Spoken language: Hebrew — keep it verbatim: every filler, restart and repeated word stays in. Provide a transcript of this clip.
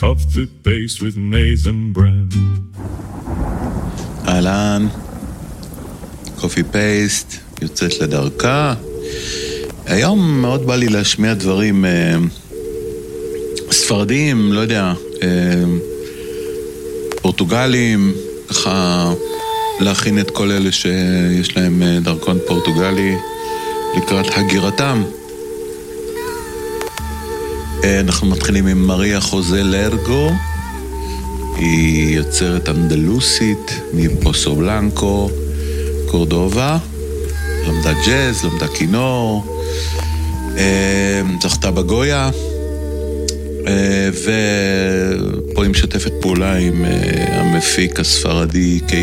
coffee paste with Nathan Brand. אהלן, קופי פייסט, יוצאת לדרכה. היום מאוד בא לי להשמיע דברים אה, ספרדיים, לא יודע, אה, פורטוגלים, ככה להכין את כל אלה שיש להם אה, דרכון פורטוגלי לקראת הגירתם. אה, אנחנו מתחילים עם מריה חוזה לרגו, היא יוצרת אנדלוסית מפוסו בלנקו, קורדובה, למדה ג'אז, למדה כינור, זכתה בגויה, ופה היא משתפת פעולה עם המפיק הספרדי